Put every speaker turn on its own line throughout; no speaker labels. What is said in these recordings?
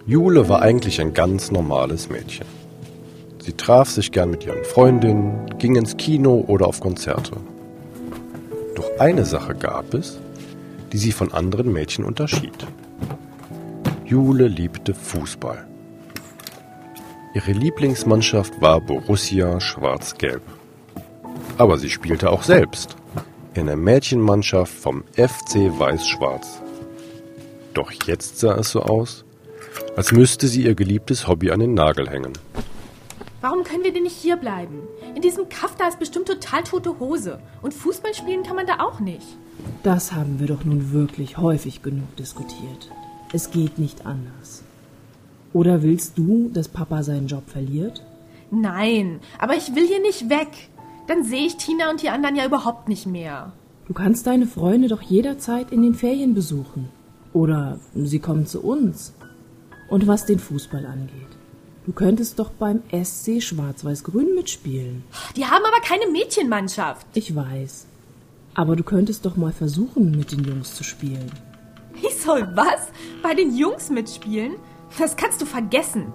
Jule war eigentlich ein ganz normales Mädchen. Sie traf sich gern mit ihren Freundinnen, ging ins Kino oder auf Konzerte. Doch eine Sache gab es, die sie von anderen Mädchen unterschied. Jule liebte Fußball. Ihre Lieblingsmannschaft war Borussia Schwarz-Gelb. Aber sie spielte auch selbst in der Mädchenmannschaft vom FC Weiß-Schwarz. Doch jetzt sah es so aus, als müsste sie ihr geliebtes Hobby an den Nagel hängen.
Warum können wir denn nicht hier bleiben? In diesem Kaff, da ist bestimmt total tote Hose. Und Fußball spielen kann man da auch nicht.
Das haben wir doch nun wirklich häufig genug diskutiert. Es geht nicht anders. Oder willst du, dass Papa seinen Job verliert?
Nein, aber ich will hier nicht weg. Dann sehe ich Tina und die anderen ja überhaupt nicht mehr.
Du kannst deine Freunde doch jederzeit in den Ferien besuchen. Oder sie kommen zu uns. Und was den Fußball angeht, du könntest doch beim SC Schwarz-Weiß-Grün mitspielen.
Die haben aber keine Mädchenmannschaft.
Ich weiß. Aber du könntest doch mal versuchen, mit den Jungs zu spielen.
Ich soll was? Bei den Jungs mitspielen? Das kannst du vergessen.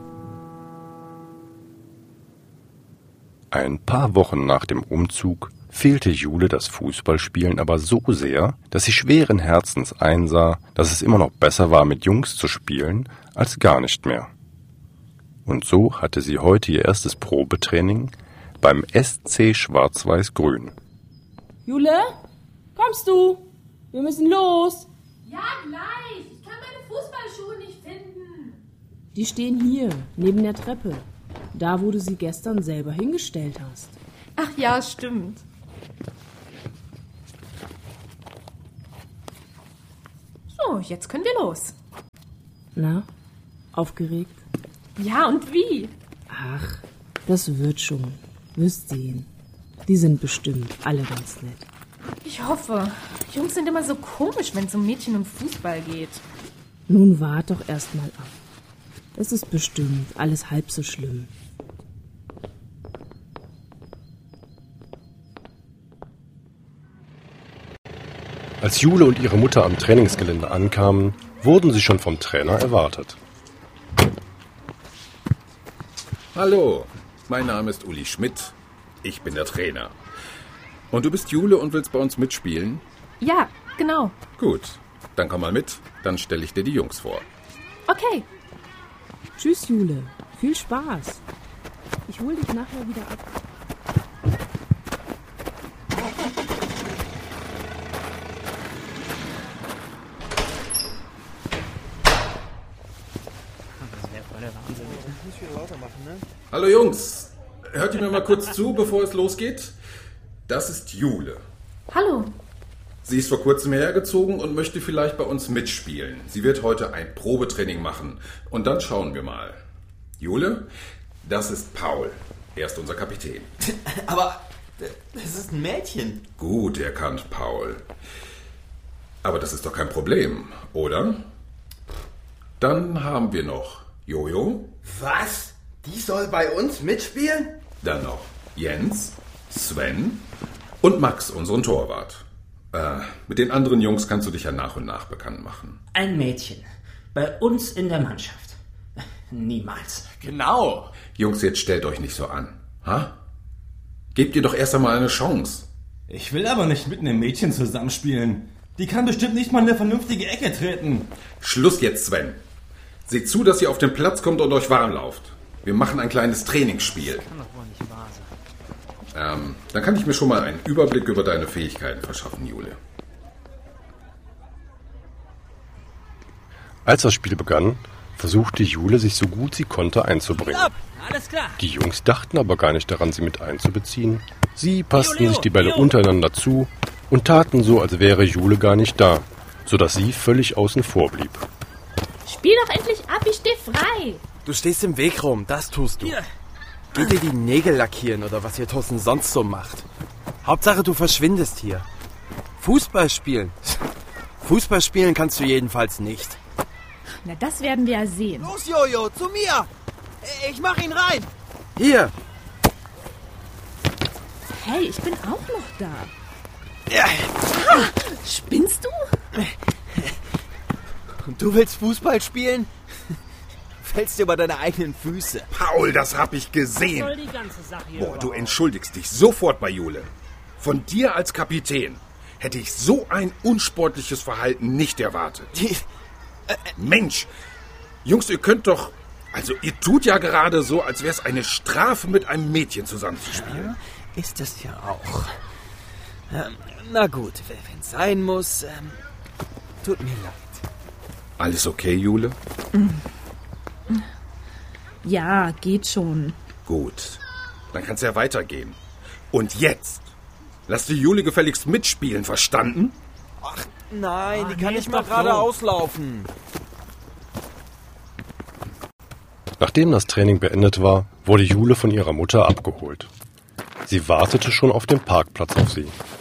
Ein paar Wochen nach dem Umzug fehlte Jule das Fußballspielen aber so sehr, dass sie schweren Herzens einsah, dass es immer noch besser war, mit Jungs zu spielen, als gar nicht mehr. Und so hatte sie heute ihr erstes Probetraining beim SC Schwarz-Weiß-Grün.
Jule, kommst du? Wir müssen los.
Ja, gleich. Ich kann meine Fußballschuhe nicht finden.
Die stehen hier, neben der Treppe. Da, wo du sie gestern selber hingestellt hast.
Ach ja, stimmt. So, jetzt können wir los.
Na, aufgeregt?
Ja, und wie?
Ach, das wird schon. Wirst sehen. Die sind bestimmt alle ganz nett.
Ich hoffe. Jungs sind immer so komisch, wenn es um Mädchen und Fußball geht.
Nun wart doch erst mal ab. Es ist bestimmt alles halb so schlimm.
Als Jule und ihre Mutter am Trainingsgelände ankamen, wurden sie schon vom Trainer erwartet.
Hallo, mein Name ist Uli Schmidt. Ich bin der Trainer. Und du bist Jule und willst bei uns mitspielen?
Ja, genau.
Gut, dann komm mal mit, dann stelle ich dir die Jungs vor.
Okay.
Tschüss, Jule. Viel Spaß. Ich hol dich nachher wieder ab.
Hallo Jungs, hört ihr mir mal kurz zu, bevor es losgeht? Das ist Jule.
Hallo.
Sie ist vor kurzem hergezogen und möchte vielleicht bei uns mitspielen. Sie wird heute ein Probetraining machen und dann schauen wir mal. Jule, das ist Paul. Er ist unser Kapitän.
Aber das ist ein Mädchen.
Gut erkannt, Paul. Aber das ist doch kein Problem, oder? Dann haben wir noch Jojo.
Was? Die soll bei uns mitspielen?
Dann noch Jens, Sven und Max, unseren Torwart. Mit den anderen Jungs kannst du dich ja nach und nach bekannt machen.
Ein Mädchen. Bei uns in der Mannschaft. Niemals.
Genau.
Jungs, jetzt stellt euch nicht so an. Ha? Gebt ihr doch erst einmal eine Chance.
Ich will aber nicht mit einem Mädchen zusammenspielen. Die kann bestimmt nicht mal eine vernünftige Ecke treten.
Schluss jetzt, Sven. Seht zu, dass ihr auf den Platz kommt und euch warm lauft. Wir machen ein kleines Trainingsspiel.
Kann doch wohl nicht wahr sein.
Dann kann ich mir schon mal einen Überblick über deine Fähigkeiten verschaffen, Jule.
Als das Spiel begann, versuchte Jule, sich so gut sie konnte einzubringen.
Alles klar.
Die Jungs dachten aber gar nicht daran, sie mit einzubeziehen. Sie passten sich die Bälle untereinander zu und taten so, als wäre Jule gar nicht da, sodass sie völlig außen vor blieb.
Spiel doch endlich ab, ich stehe frei.
Du stehst im Weg rum, das tust du.
Hier.
Geh dir die Nägel lackieren oder was ihr Thorsten sonst so macht. Hauptsache, du verschwindest hier. Fußball spielen. Fußball spielen kannst du jedenfalls nicht.
Na, das werden wir ja sehen.
Los, Jojo, zu mir! Ich mach ihn rein! Hier!
Hey, ich bin auch noch da.
Ja.
Spinnst du?
Und du willst Fußball spielen? fällst dir über deine eigenen Füße.
Paul, das hab ich gesehen.
Was soll die ganze Sache hier
Boah, du
überhaupt?
entschuldigst dich sofort bei Jule. Von dir als Kapitän hätte ich so ein unsportliches Verhalten nicht erwartet. Mensch, Jungs, ihr könnt doch... Also, ihr tut ja gerade so, als wäre es eine Strafe, mit einem Mädchen zusammenzuspielen.
Ist es ja auch. Na gut, wenn es sein muss, tut mir leid.
Alles okay, Jule?
Ja, geht schon.
Gut, dann kann's ja weitergehen. Und jetzt, lass die Jule gefälligst mitspielen, verstanden?
Ach nein, die kann
nee,
nicht mal
ist doch
gerade
so.
auslaufen.
Nachdem das Training beendet war, wurde Jule von ihrer Mutter abgeholt. Sie wartete schon auf dem Parkplatz auf sie.